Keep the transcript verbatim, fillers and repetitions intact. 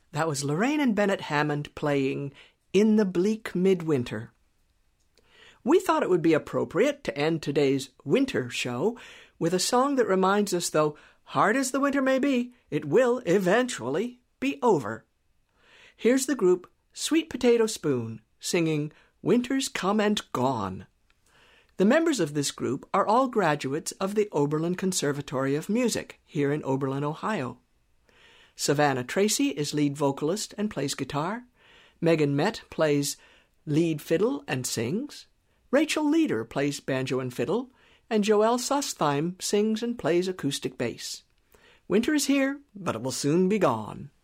That was Lorraine and Bennett Hammond playing In the Bleak Midwinter. We thought it would be appropriate to end today's winter show with a song that reminds us, though hard as the winter may be, it will eventually be over. Here's the group Sweet Potato Spoon singing Winter's Come and Gone. The members of this group are all graduates of the Oberlin Conservatory of Music here in Oberlin, Ohio. Savannah Tracy is lead vocalist and plays guitar. Megan Met plays lead fiddle and sings. Rachel Leader plays banjo and fiddle. And Joelle Sustheim sings and plays acoustic bass. Winter is here, but it will soon be gone.